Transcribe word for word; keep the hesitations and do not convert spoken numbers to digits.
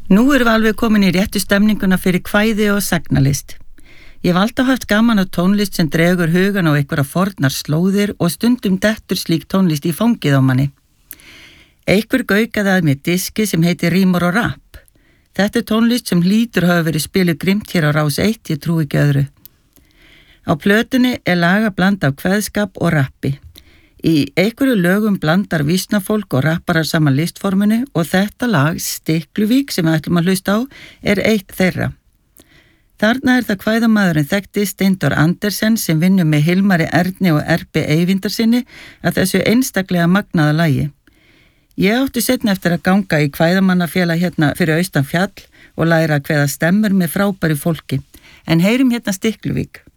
Nú erum við alveg komin í réttu stemninguna fyrir kvæði og sagnalist. Ég hef alltaf haft gaman á tónlist sem dregur hugan á einhverja fornar slóðir og stundum dettur slík tónlist í fangið á manni. Einhver gaukaði að mér diski sem heitir Rímur og rapp. Þetta er tónlist sem hlýtur hafa verið spiluð grimt hér á Rás eitt, ég trúi ekki öðru. Á plötunni er lag að blanda af kveðskap og rappi. Í einhverju lögum blandar vísnafólk og rapparar saman listforminu og þetta lag, Stikluvík, sem við ætlum að hlusta á, er eitt þeirra. Þarna er það kvæðamaðurinn þekkti Steindór Andersen sem vinnur með Hilmari Erni og Erbi Eyvindarsinni að þessu einstaklega magnaða lagi. Ég átti seinna eftir að ganga í kvæðamannafélag hérna fyrir austan fjall og læra að kveða stemmur með frábæru fólki, en heyrum hérna Stikluvík.